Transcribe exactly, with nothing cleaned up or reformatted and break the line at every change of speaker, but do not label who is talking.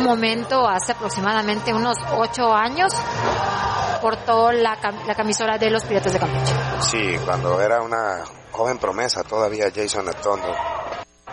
momento, hace aproximadamente unos ocho años, portó la, la camisola de los Piratas de Campeche.
Sí, cuando era una joven promesa todavía Jason Atondo.